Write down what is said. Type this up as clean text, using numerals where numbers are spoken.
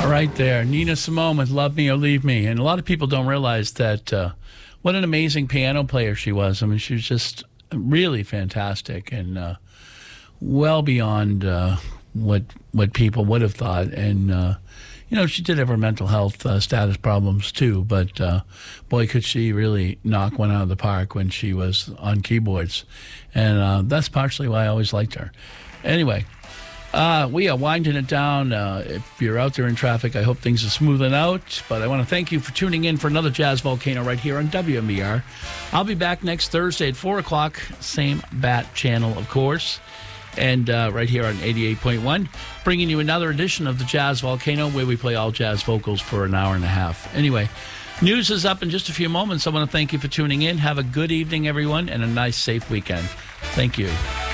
Right there. Nina Simone with Love Me or Leave Me. And a lot of people don't realize that what an amazing piano player she was. I mean, she was just really fantastic and well beyond what people would have thought. And, she did have her mental health status problems too. But, boy, could she really knock one out of the park when she was on keyboards. And that's partially why I always liked her. Anyway. We are winding it down. If you're out there in traffic, I hope things are smoothing out. But I want to thank you for tuning in for another Jazz Volcano right here on WMER. I'll be back next Thursday at 4 o'clock, same BAT channel, of course, and right here on 88.1, bringing you another edition of the Jazz Volcano where we play all jazz vocals for an hour and a half. Anyway, news is up in just a few moments. I want to thank you for tuning in. Have a good evening, everyone, and a nice, safe weekend. Thank you.